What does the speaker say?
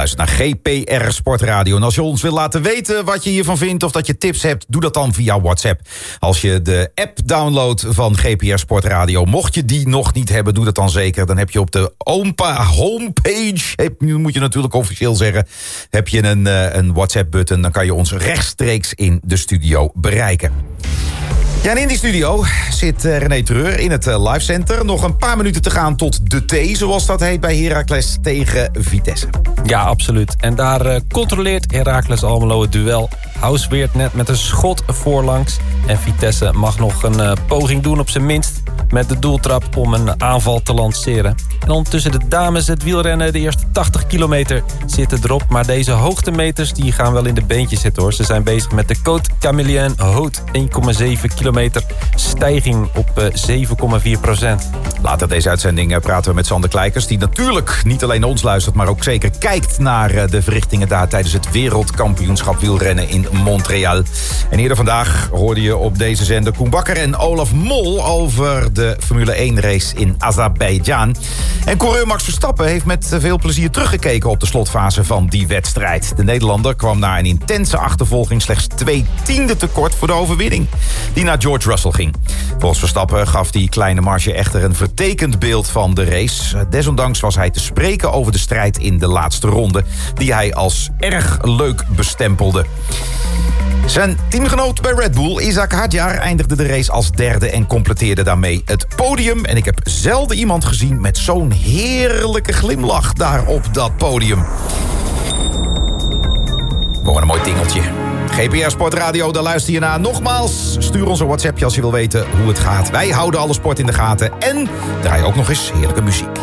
luistert naar GPR Sportradio. En als je ons wil laten weten wat je hiervan vindt of dat je tips hebt, doe dat dan via WhatsApp. Als je de app downloadt van GPR Sportradio, mocht je die nog niet hebben, doe dat dan zeker. Dan heb je op de homepage, nu moet je natuurlijk officieel zeggen, heb je een WhatsApp-button. Dan kan je ons rechtstreeks in de studio bereiken. Ja, en in die studio zit René Treur in het Live Center. Nog een paar minuten te gaan tot de T, zoals dat heet, bij Heracles tegen Vitesse. Ja, absoluut. En daar controleert Heracles Almelo het duel. House weert net met een schot voorlangs. En Vitesse mag nog een poging doen op zijn minst, met de doeltrap om een aanval te lanceren. En ondertussen de dames, het wielrennen, de eerste 80 kilometer zitten erop. Maar deze hoogtemeters die gaan wel in de beentjes zitten, hoor. Ze zijn bezig met de Côte Camillien Haute, 1,7 kilometer, stijging op 7,4%. Later deze uitzending praten we met Sander Kleikers, die natuurlijk niet alleen ons luistert, maar ook zeker kijkt naar de verrichtingen daar tijdens het wereldkampioenschap wielrennen in Montreal. En eerder vandaag hoorde je op deze zender Koen Bakker en Olaf Mol over de Formule 1 race in Azerbeidzjan. En coureur Max Verstappen heeft met veel plezier teruggekeken op de slotfase van die wedstrijd. De Nederlander kwam na een intense achtervolging slechts 2/10 tekort voor de overwinning, die naar George Russell ging. Volgens Verstappen gaf die kleine marge echter een vertekend beeld van de race. Desondanks was hij te spreken over de strijd in de laatste ronde, die hij als erg leuk bestempelde. Zijn teamgenoot bij Red Bull, Isack Hadjar, eindigde de race als derde en completeerde daarmee het podium. En ik heb zelden iemand gezien met zo'n heerlijke glimlach daar op dat podium. Gewoon een mooi tingeltje. GPR Sportradio, daar luister je naar. Nogmaals, stuur ons een WhatsAppje als je wil weten hoe het gaat. Wij houden alle sport in de gaten en draaien ook nog eens heerlijke muziek.